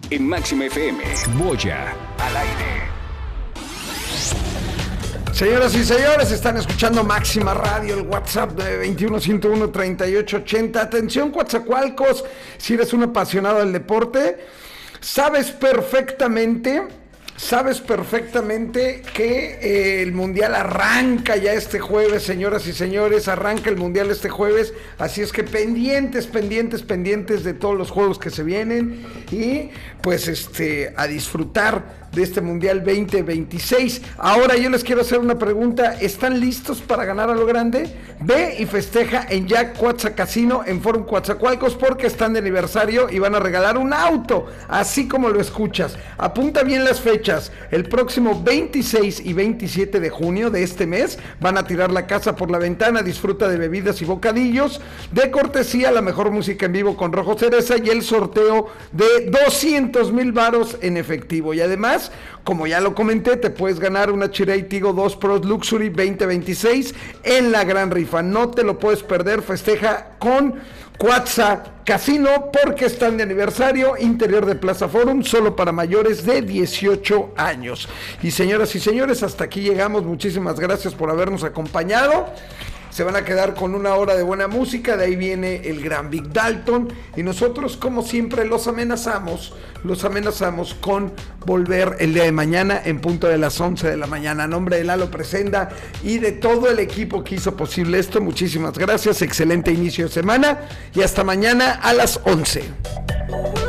en Máxima FM. Boya al aire. Señoras y señores, están escuchando Máxima Radio, el WhatsApp de 21-101-3880. Atención, Coatzacoalcos, si eres un apasionado del deporte, sabes perfectamente que el Mundial arranca ya este jueves, señoras y señores, arranca el Mundial este jueves, así es que pendientes de todos los juegos que se vienen y pues a disfrutar de este Mundial 2026. Ahora yo les quiero hacer una pregunta, ¿están listos para ganar a lo grande? Ve y festeja en Jack Coatza Casino en Forum Coatzacoalcos porque están de aniversario y van a regalar un auto, así como lo escuchas. Apunta bien las fechas, el próximo 26 y 27 de junio de este mes van a tirar la casa por la ventana, disfruta de bebidas y bocadillos, de cortesía la mejor música en vivo con Rojo Cereza y el sorteo de 200,000 varos en efectivo. Y además, como ya lo comenté, te puedes ganar una Chirai Tigo 2 Pro Luxury 2026 en la gran rifa. No te lo puedes perder, festeja con Coatza Casino porque están de aniversario, interior de Plaza Forum, solo para mayores de 18 años. Y señoras y señores, hasta aquí llegamos. Muchísimas gracias por habernos acompañado. Se van a quedar con una hora de buena música, de ahí viene el gran Big Dalton y nosotros como siempre los amenazamos con volver el día de mañana en punto de las 11 de la mañana. A nombre de Lalo Presenda y de todo el equipo que hizo posible esto, muchísimas gracias, excelente inicio de semana y hasta mañana a las 11.